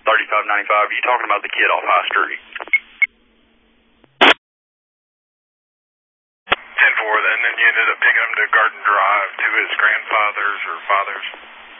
3595. Are you talking about the kid off High Street? 10-4, and then you ended up taking him to Garden Drive to his grandfather's or father's?